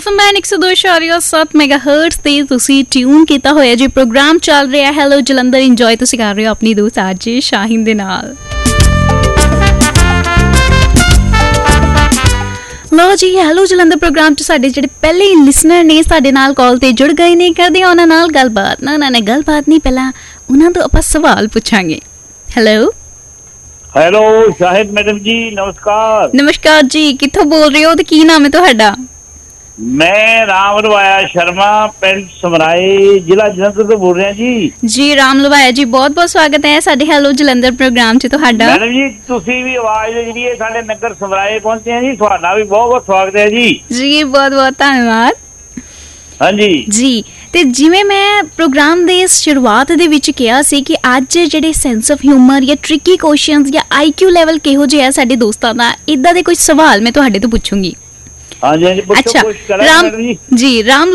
FM 102.7 ਮੈਗਾਹਰਟਜ਼ ਤੇ ਤੁਸੀਂ tune ਕੀਤਾ ਹੋਇਆ ਜੀ। ਪ੍ਰੋਗਰਾਮ ਚੱਲ ਰਿਹਾ ਹੈਲੋ ਜਲੰਧਰ, ਇੰਜੋਏ ਤੁਸੀਂ ਕਰ ਰਹੇ ਹੋ ਆਪਣੀ ਦੋਸਤ ਆਰਜੇ ਸ਼ਾਹੀਨ ਦੇ ਨਾਲ। ਲੋ ਜੀ, ਹੈਲੋ ਜਲੰਧਰ ਪ੍ਰੋਗਰਾਮ 'ਚ ਸਾਡੇ ਜਿਹੜੇ ਪਹਿਲੇ ਲਿਸਨਰ ਨੇ ਸਾਡੇ ਨਾਲ ਕਾਲ ਤੇ ਜੁੜ ਗਏ ਨੇ, ਕਰਦੇ ਆ ਉਹਨਾਂ ਨਾਲ ਗੱਲਬਾਤ। ਨਾ ਗੱਲਬਾਤ ਨਹੀਂ, ਪਹਿਲਾਂ ਉਹਨਾਂ ਤੋਂ ਆਪਾਂ ਸਵਾਲ ਪੁੱਛਾਂਗੇ। ਹੈਲੋ ਸ਼ਾਹਿਦ ਮੈਡਮ ਜੀ, ਨਮਸਕਾਰ। ਨਮਸਕਾਰ ਜੀ, ਕਿੱਥੋਂ ਬੋਲ ਰਹੇ ਹੋ ਤੇ ਕੀ ਨਾਮ ਹੈ ਤੁਹਾਡਾ? ਮੈਂ ਰਾਮ ਲਵਾਇਆ ਸ਼ਰਮਾ, ਪਿੰਡ ਸਮਰਾਏ, ਜ਼ਿਲ੍ਹਾ ਜਲੰਧਰ ਤੋਂ ਬੋਲ ਰਿਹਾ ਜੀ। ਜੀ ਰਾਮ ਲਵਾਇਆ ਜੀ, ਬਹੁਤ ਬਹੁਤ ਸਵਾਗਤ ਹੈ ਸਾਡੇ ਹੈਲੋ ਜਲੰਧਰ ਪ੍ਰੋਗਰਾਮ 'ਚ ਤੁਹਾਡਾ। ਮੈਡਮ ਜੀ ਤੁਸੀਂ ਵੀ ਆਵਾਜ਼ ਜਿਹੜੀ ਹੈ ਸਾਡੇ ਨਗਰ ਸਮਰਾਏ ਪਹੁੰਚੇ ਆ ਜੀ, ਤੁਹਾਡਾ ਵੀ ਬਹੁਤ ਬਹੁਤ ਸਵਾਗਤ ਹੈ ਜੀ। ਜੀ ਬਹੁਤ ਬਹੁਤ ਧੰਨਵਾਦ। ਹਾਂਜੀ ਜੀ, ਤੇ ਜਿਵੇਂ ਮੈਂ ਪ੍ਰੋਗਰਾਮ ਦੇ ਸ਼ੁਰੂਆਤ ਦੇ ਵਿੱਚ ਕਿਹਾ ਸੀ ਕਿ ਅੱਜ ਜਿਹੜੇ ਸੈਂਸ ਆਫ ਹਿਊਮਰ ਜਾਂ ਟ੍ਰਿਕੀ ਕੁਐਸਚਨਸ ਜਾਂ IQ ਲੈਵਲ ਕਿਹੋ ਜਿਹਾ ਸਾਡੇ ਦੋਸਤਾਂ ਦਾ, ਇਦਾਂ ਦੇ ਕੁਝ ਸਵਾਲ ਮੈਂ ਤੁਹਾਡੇ ਤੋਂ ਪੁੱਛੂੰਗੀ। ਹਾਂਜੀ, ਪੁੱਛੋ। ਅੱਛਾ ਰਾਮ ਜੀ ਰਾਮ